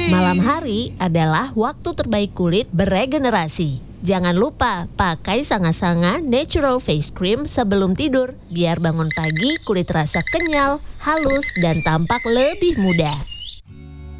Malam hari adalah waktu terbaik kulit beregenerasi. Jangan lupa pakai Sanga-Sanga Natural Face Cream sebelum tidur biar bangun pagi kulit terasa kenyal, halus, dan tampak lebih muda.